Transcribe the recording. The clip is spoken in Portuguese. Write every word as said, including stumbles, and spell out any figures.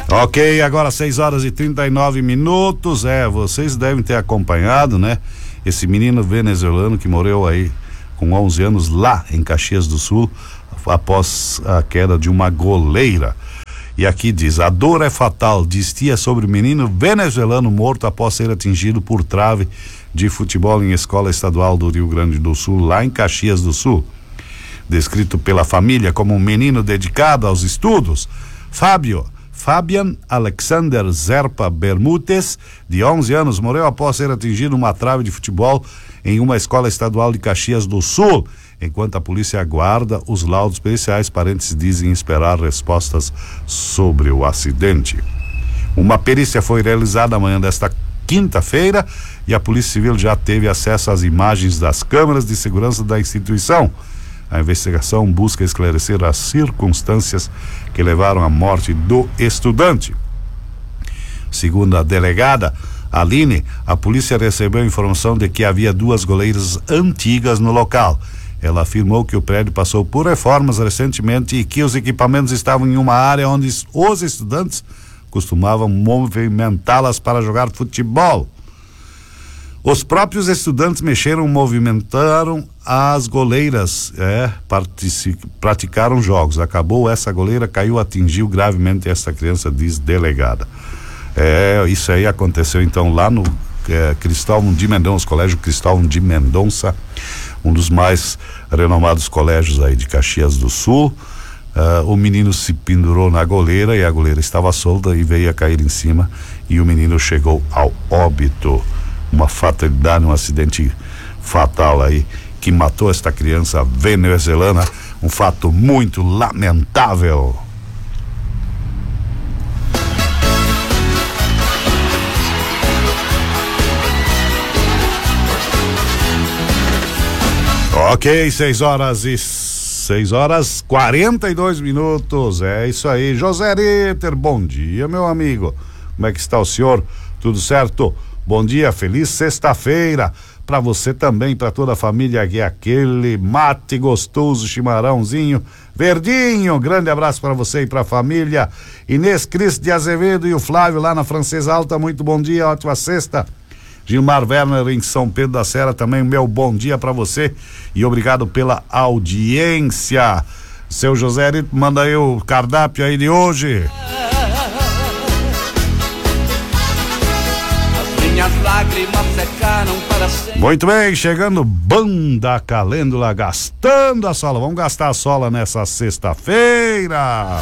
Ok, agora seis horas e trinta e nove minutos. É, vocês devem ter acompanhado, né? Esse menino venezuelano que morreu aí com onze anos lá em Caxias do Sul após a queda de uma goleira. E aqui diz: a dor é fatal, diz tia sobre o menino venezuelano morto após ser atingido por trave de futebol em escola estadual do Rio Grande do Sul, lá em Caxias do Sul. Descrito pela família como um menino dedicado aos estudos, Fábio Fabian Alexander Zerpa Bermúdez, de onze anos, morreu após ser atingido uma trave de futebol em uma escola estadual de Caxias do Sul. Enquanto a polícia aguarda os laudos periciais, parentes dizem esperar respostas sobre o acidente. Uma perícia foi realizada amanhã desta quinta-feira e a Polícia Civil já teve acesso às imagens das câmeras de segurança da instituição. A investigação busca esclarecer as circunstâncias que levaram à morte do estudante. Segundo a delegada Aline, a polícia recebeu informação de que havia duas goleiras antigas no local. Ela afirmou que o prédio passou por reformas recentemente e que os equipamentos estavam em uma área onde os estudantes costumavam movimentá-las para jogar futebol. Os próprios estudantes mexeram, movimentaram as goleiras, é, praticaram jogos. Acabou, essa goleira caiu, atingiu gravemente essa criança, diz delegada. É, isso aí aconteceu então lá no é, Cristóvão de Mendonça, Colégio Cristóvão de Mendonça, um dos mais renomados colégios aí de Caxias do Sul. Uh, o menino se pendurou na goleira e a goleira estava solta e veio a cair em cima e o menino chegou ao óbito. Uma fatalidade, um acidente fatal aí que matou esta criança venezuelana, um fato muito lamentável. Ok, seis horas e seis horas quarenta e dois minutos. É isso aí, José Ritter, bom dia, meu amigo. Como é que está o senhor? Tudo certo? Bom dia, feliz sexta-feira para você também, para toda a família aqui, aquele mate gostoso, chimarrãozinho verdinho. Grande abraço para você e para a família. Inês Cris de Azevedo e o Flávio lá na Francesa Alta, muito bom dia, ótima sexta. Gilmar Werner em São Pedro da Serra, também meu bom dia para você e obrigado pela audiência. Seu José Rito, manda aí o cardápio aí de hoje. Muito bem, chegando Banda Calêndula, gastando a sola. Vamos gastar a sola nessa sexta-feira.